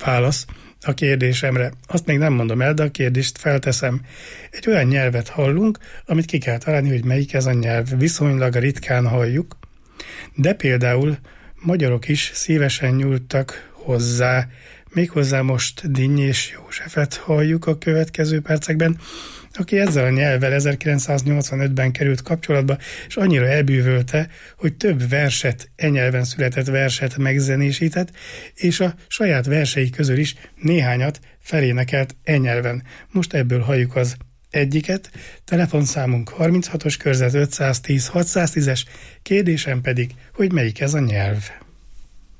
Válasz a kérdésemre. Azt még nem mondom el, de a kérdést felteszem. Egy olyan nyelvet hallunk, amit ki kell találni, hogy melyik ez a nyelv. Viszonylag ritkán halljuk, de például magyarok is szívesen nyúltak hozzá. Méghozzá most Dinnyés Józsefet halljuk a következő percekben, aki ezzel a nyelvvel 1985-ben került kapcsolatba, és annyira elbűvölte, hogy több verset, nyelven született verset megzenésített, és a saját versei közül is néhányat felénekelt nyelven. Most ebből halljuk az egyiket, telefonszámunk 36-os körzet 510 610-es, kérdésem pedig, hogy melyik ez a nyelv.